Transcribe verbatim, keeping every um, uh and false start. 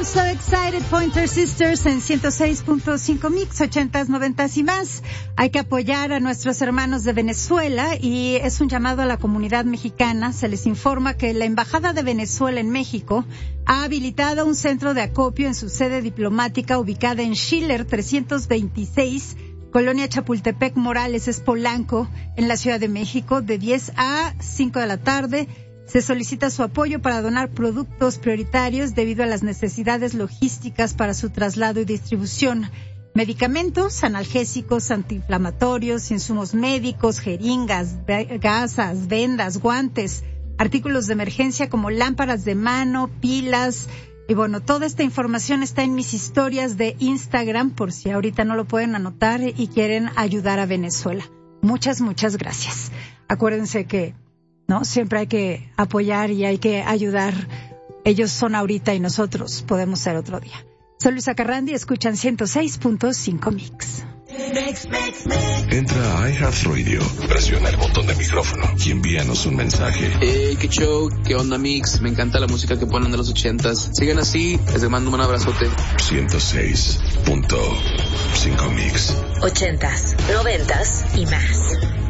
So Excited, Pointer Sisters en ciento seis punto cinco Mix, ochentas, noventas y más. Hay que apoyar a nuestros hermanos de Venezuela y es un llamado a la comunidad mexicana. Se les informa que la Embajada de Venezuela en México ha habilitado un centro de acopio en su sede diplomática ubicada en Schiller trescientos veintiséis, Colonia Chapultepec Morales, es Polanco, en la Ciudad de México, de diez a cinco de la tarde. Se solicita su apoyo para donar productos prioritarios debido a las necesidades logísticas para su traslado y distribución. Medicamentos, analgésicos, antiinflamatorios, insumos médicos, jeringas, gasas, vendas, guantes, artículos de emergencia como lámparas de mano, pilas. Y bueno, toda esta información está en mis historias de Instagram por si ahorita no lo pueden anotar y quieren ayudar a Venezuela. Muchas, muchas gracias. Acuérdense que no, siempre hay que apoyar y hay que ayudar. Ellos son ahorita y nosotros podemos ser otro día. Soy Luisa Carrandi, escuchan ciento seis punto cinco Mix. Entra a iHeartRadio, presiona el botón de micrófono y envíanos un mensaje. Hey, qué show, qué onda Mix, me encanta la música que ponen de los ochentas. Sigan así, les mando un abrazote. ciento seis punto cinco Mix. Ochentas, noventas y más.